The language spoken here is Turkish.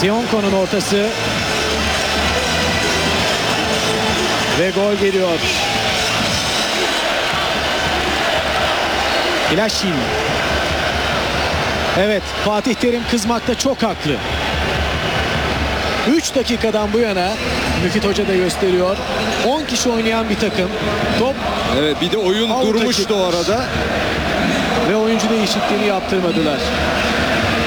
Sionko'nun ortası. Ve gol geliyor. İlaşin. Evet, Fatih Terim kızmakta çok haklı. 3 dakikadan bu yana Müfit Hoca da gösteriyor. 10 kişi oynayan bir takım. Top Evet, bir de oyun out durmuştu açık. o arada. Ve oyuncu değişikliğini yaptırmadılar.